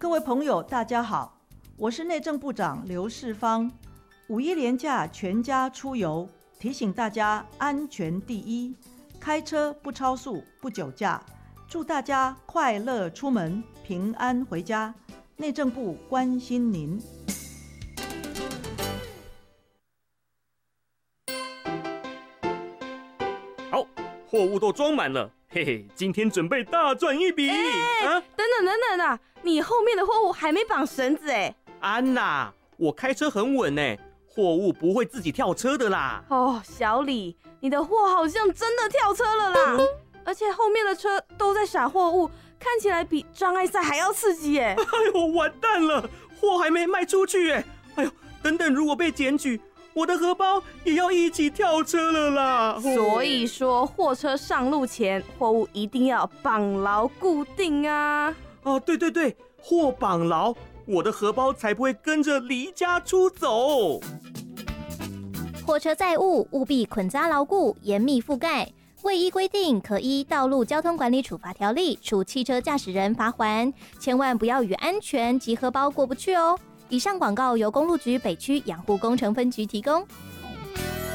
各位朋友，大家好，我是内政部长刘世芳。五一连假全家出游，提醒大家安全第一，开车不超速、不酒驾，祝大家快乐出门，平安回家。内政部关心您。 好，货物都装满了，嘿嘿，今天准备大赚一笔。 等等啊，你后面的货物还没绑绳子哎。 安娜，我开车很稳哎，货物不会自己跳车的啦。 哦，小李，你的货好像真的跳车了啦，而且后面的车都在撒货物，看起来比障碍赛还要刺激耶。 哎呦，完蛋了，货还没卖出去哎。哎呦，等等，如果被检举，我的荷包也要一起跳车了啦。 所以说，货车上路前，货物一定要绑牢固定啊。 哦，对，货绑牢，我的荷包才不会跟着离家出走。 货车载物务必捆扎牢固，严密覆盖。未依规定，可依《道路交通管理处罚条例》处汽车驾驶人罚锾。千万不要与安全及荷包过不去哦。以上广告由公路局北区养护工程分局提供。